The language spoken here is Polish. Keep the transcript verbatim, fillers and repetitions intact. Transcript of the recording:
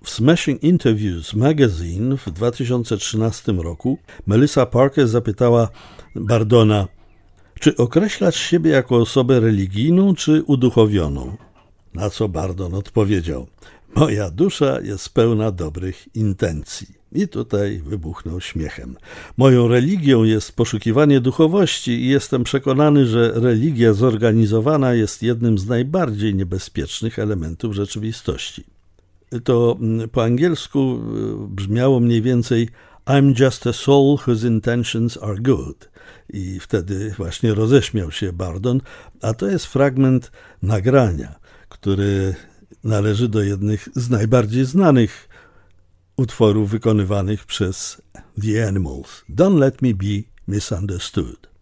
W Smashing Interviews Magazine w dwa tysiące trzynastym roku Melissa Parker zapytała Bardona, czy określasz siebie jako osobę religijną czy uduchowioną? Na co Bardon odpowiedział, moja dusza jest pełna dobrych intencji. I tutaj wybuchnął śmiechem. Moją religią jest poszukiwanie duchowości i jestem przekonany, że religia zorganizowana jest jednym z najbardziej niebezpiecznych elementów rzeczywistości. To po angielsku brzmiało mniej więcej I'm just a soul whose intentions are good. I wtedy właśnie roześmiał się Bardon, a to jest fragment nagrania, który należy do jednych z najbardziej znanych utworów wykonywanych przez The Animals. Don't let me be misunderstood.